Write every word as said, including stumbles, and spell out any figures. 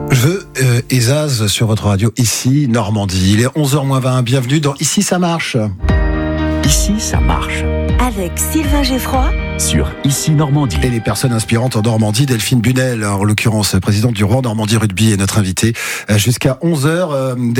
Je euh, Ezaz sur votre radio, ici Normandie. Il est onze heures moins vingt, bienvenue dans Ici ça marche. Ici ça marche. Avec Sylvain Geffroy Sur Ici Normandie. Et les personnes inspirantes en Normandie, Delphine Bunel, en l'occurrence présidente du Rouen Normandie Rugby, est notre invitée jusqu'à onze heures.